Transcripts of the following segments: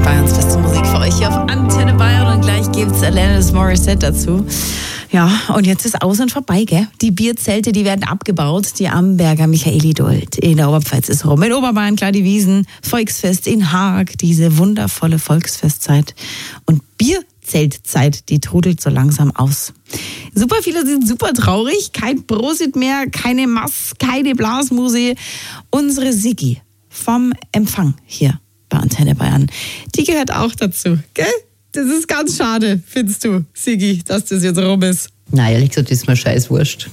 Bayerns beste Musik für euch hier auf Antenne Bayern und gleich gibt's Alanis Morissette dazu. Ja, und jetzt ist aus und vorbei, gell? Die Bierzelte, die werden abgebaut. Die Amberger Michaeliduld in der Oberpfalz ist rum. In Oberbayern, klar, die Wiesen, Volksfest in Haag, diese wundervolle Volksfestzeit. Und Bierzeltzeit, die trudelt so langsam aus. Super viele sind super traurig. Kein Prosit mehr, keine Mass, keine Blasmusik. Unsere Siggi vom Empfang hier bei Antenne Bayern, die gehört auch dazu, gell? Das ist ganz schade, findest du, Siggi, dass das jetzt rum ist. Nein, ehrlich gesagt, ist mir scheiß wurscht.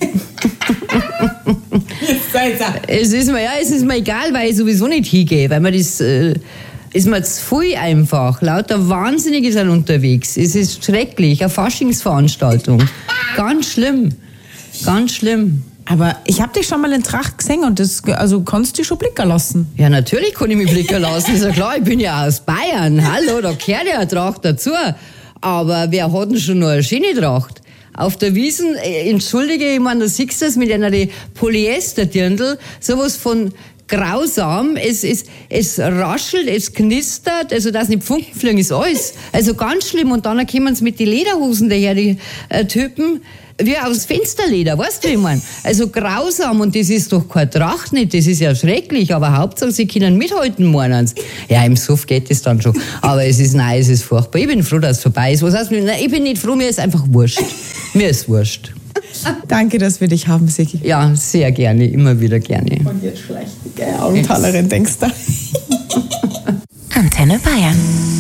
Es ist mir egal, weil ich sowieso nicht hingehe, weil mir das ist mir zu viel einfach. Lauter Wahnsinnige sind unterwegs. Es ist schrecklich, eine Faschingsveranstaltung. Ganz schlimm, ganz schlimm. Aber ich habe dich schon mal in Tracht gesehen und kannst du dich schon blicken lassen. Ja, natürlich kann ich mich blicken lassen, ist ja klar, ich bin ja aus Bayern. Hallo, da gehört ja eine Tracht dazu. Aber wer hat denn schon noch eine schöne Tracht? Auf der Wiesn, entschuldige, ich meine, da siehst du es mit einer Polyesterdirndl, sowas von grausam, es raschelt, es knistert, also dass nicht Funken fliegen, ist alles. Also ganz schlimm. Und dann kommen sie mit den Lederhosen daher, die Typen, wie aus Fensterleder, weißt du, wie ich meine? Also grausam, und das ist doch keine Tracht nicht, das ist ja schrecklich, aber Hauptsache sie können mithalten, meinen sie. Ja, im Suff geht es dann schon, aber es ist furchtbar. Ich bin froh, dass es vorbei ist. Was heißt, ich bin nicht froh, mir ist einfach wurscht. Mir ist wurscht. Danke, dass wir dich haben, Siggi. Ja, sehr gerne, immer wieder gerne. Und jetzt schlecht, gell, Augentalerin, denkst du? Antenne Bayern.